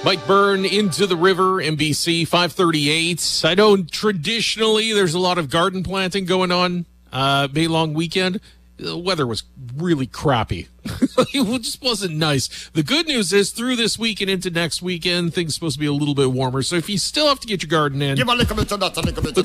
Mike Byrne, Into the River, NBC 538. I know traditionally there's a lot of garden planting going on May long weekend. The weather was really crappy. It just wasn't nice. The good news is through this week and into next weekend, things are supposed to be a little bit warmer. So if you still have to get your garden in,